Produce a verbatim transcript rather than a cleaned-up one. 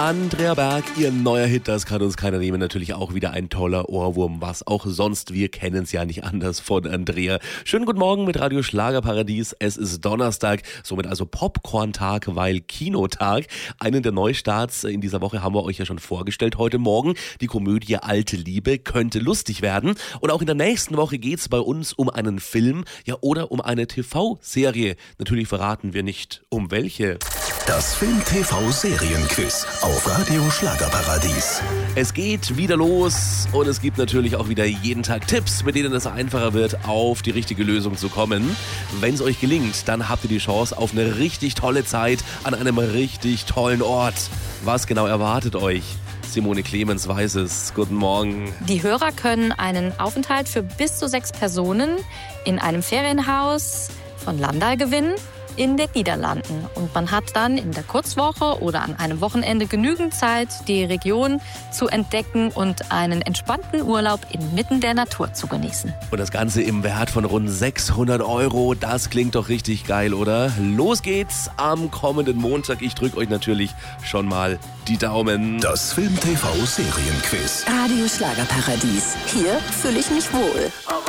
Andrea Berg, ihr neuer Hit, das kann uns keiner nehmen. Natürlich auch wieder ein toller Ohrwurm, was auch sonst. Wir kennen es ja nicht anders von Andrea. Schönen guten Morgen mit Radio Schlagerparadies. Es ist Donnerstag, somit also Popcorn-Tag, weil Kinotag. Einen der Neustarts in dieser Woche haben wir euch ja schon vorgestellt heute Morgen. Die Komödie Alte Liebe könnte lustig werden. Und auch in der nächsten Woche geht's bei uns um einen Film, ja oder um eine T V-Serie. Natürlich verraten wir nicht, um welche. Das Film-T V-Serienquiz auf Radio Schlagerparadies. Es geht wieder los und es gibt natürlich auch wieder jeden Tag Tipps, mit denen es einfacher wird, auf die richtige Lösung zu kommen. Wenn es euch gelingt, dann habt ihr die Chance auf eine richtig tolle Zeit an einem richtig tollen Ort. Was genau erwartet euch? Simone Clemens weiß es. Guten Morgen. Die Hörer können einen Aufenthalt für bis zu sechs Personen in einem Ferienhaus von Landal gewinnen in den Niederlanden. Und man hat dann in der Kurzwoche oder an einem Wochenende genügend Zeit, die Region zu entdecken und einen entspannten Urlaub inmitten der Natur zu genießen. Und das Ganze im Wert von rund sechshundert Euro. Das klingt doch richtig geil, oder? Los geht's am kommenden Montag. Ich drücke euch natürlich schon mal die Daumen. Das Film-T V-Serienquiz. Radio Schlagerparadies. Hier fühle ich mich wohl.